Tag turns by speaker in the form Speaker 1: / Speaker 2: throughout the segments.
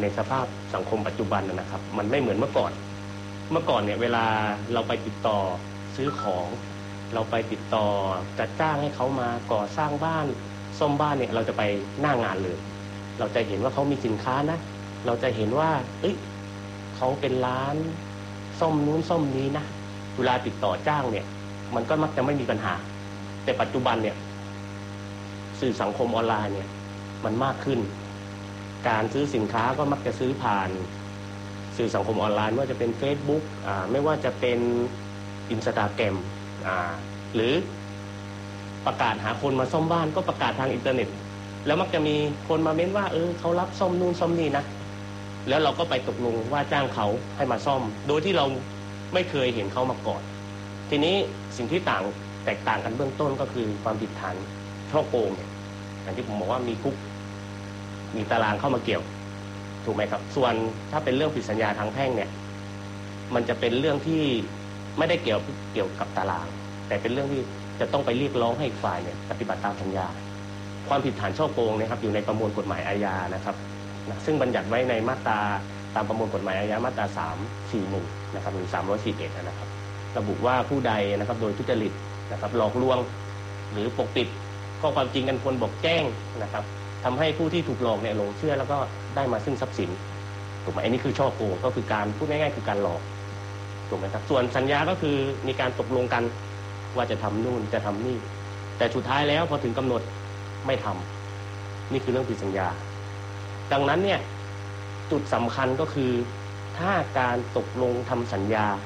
Speaker 1: ในสภาพสังคมปัจจุบันนะครับมันไม่เหมือนเมื่อก่อนเนี่ยเวลาเราไปติดต่อซื้อของเราไปติดต่อจัดจ้างให้เขามาก่อสร้างบ้านซ่อมบ้านเนี่ยเราจะไปหน้างานเลยเราจะเห็นว่าเขามีสินค้านะเราจะเห็นว่าเขาเป็นร้านซ่อมนู้นซ่อมนี้นะเวลาติดต่อจ้างเนี่ยมันก็มักจะไม่มีปัญหาแต่ปัจจุบันเนี่ยสื่อสังคมออนไลน์เนี่ยมันมากขึ้นการซื้อสินค้าก็มักจะซื้อผ่านสื่อสังคมออนไลน์ไม่ว่าจะเป็น Facebook ไม่ว่าจะเป็น Instagram หรือประกาศหาคนมาซ่อมบ้านก็ประกาศทางอินเทอร์เน็ตแล้วมักจะมีคนมาเม้นว่าเขารับซ่อมนู่นซ่อมนี่นะแล้วเราก็ไปตกลงว่าจ้างเขาให้มาซ่อมโดยที่เราไม่เคยเห็นเขามาก่อนทีนี้สิ่งที่แตกต่างกันเบื้องต้นก็คือความผิดฐานช่อโกงเนี่ยอย่างที่ผมบอกว่ามีคุกมีตารางเข้ามาเกี่ยวถูกไหมครับส่วนถ้าเป็นเรื่องผิดสัญญาทางแพ่งเนี่ยมันจะเป็นเรื่องที่ไม่ได้เกี่ยวกับตารางแต่เป็นเรื่องที่จะต้องไปเรียกร้องให้อีกฝ่ายเนี่ยปฏิบัติตามสัญญาความผิดฐานช่อโกงนะครับอยู่ในประมวลกฎหมายอาญานะครับซึ่งบัญญัติไว้ในมาตราตามประมวลกฎหมายอาญามาตรา341นะครับหรือ341นะครับระบุว่าผู้ใดนะครับโดยทุจริตนะครับหลอกลวงหรือปกปิดข้อความจริงกันคนบอกแจ้งนะครับทำให้ผู้ที่ถูกหลอกเนี่ยหลงเชื่อแล้วก็ได้มาซึ่งทรัพย์สินถูกไหมอันนี้คือช่อโกงก็คือการพูดง่ายๆคือการหลอกถูกไหมครับส่วนสัญญาก็คือมีการตกลงกันว่าจะทำนู่นจะทำนี่แต่สุดท้ายแล้วพอถึงกำหนดไม่ทำนี่คือเรื่องผิดสัญญาดังนั้นเนี่ยจุดสำคัญก็คือถ้าการตกลงทำสัญญา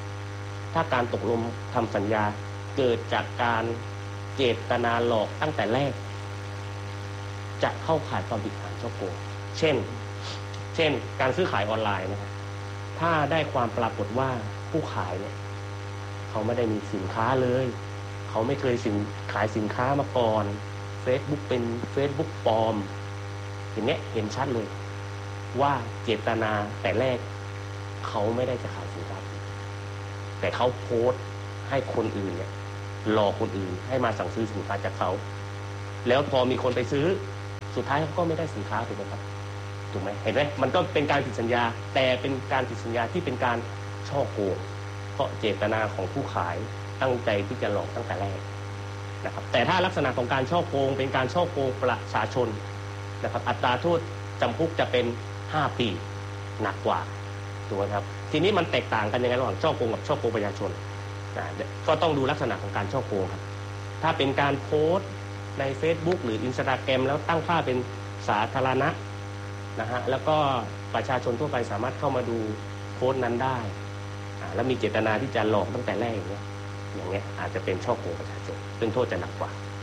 Speaker 1: เกิดจากการเจตนาหลอกตั้งแต่แรกจะเข้าข่ายความผิดฐานช่อโกงเช่นการซื้อขายออนไลน์นะครับถ้าได้ความปรากฏว่าผู้ขายเนี่ยเขาไม่ได้มีสินค้าเลยเขาไม่เคยขายสินค้ามาก่อน Facebook เป็น Facebook ปลอมอย่างนี้เห็นชัดเลยว่าเจตนาแต่แรกเขาไม่ได้จะขายสินค้าแต่เขาโพสต์ให้คนอื่นเนี่ยหลอกคนอื่นให้มาสั่งซื้อสินค้าจากเขาแล้วพอมีคนไปซื้อสุดท้ายเขาก็ไม่ได้สินค้าถูกไหมครับถูกไหมเห็นไหมมันก็เป็นการผิดสัญญาแต่เป็นการผิดสัญญาที่เป็นการช่อโกงเพราะเจตนาของผู้ขายตั้งใจที่จะหลอกตั้งแต่แรกนะครับแต่ถ้าลักษณะของการช่อโกงเป็นการช่อโกงประชาชนนะครับอัตราโทษจำคุกจะเป็น5 ปีหนักกว่าถูกไหมครับทีนี้มันแตกต่างกันยังไงระหว่างช่อโกงกับช่อโกงประชาชนก็ต้องดูลักษณะของการช่อโกงครับถ้าเป็นการโพสต์ใน Facebook หรือ Instagram แล้วตั้งค่าเป็นสาธารณะนะฮะแล้วก็ประชาชนทั่วไปสามารถเข้ามาดูโพสต์นั้นได้แล้วมีเจตนาที่จะหลอกตั้งแต่แรกอย่างเงี้ยอาจจะเป็นช่อโกงประชาชนซึ่งโทษจะหนักกว่า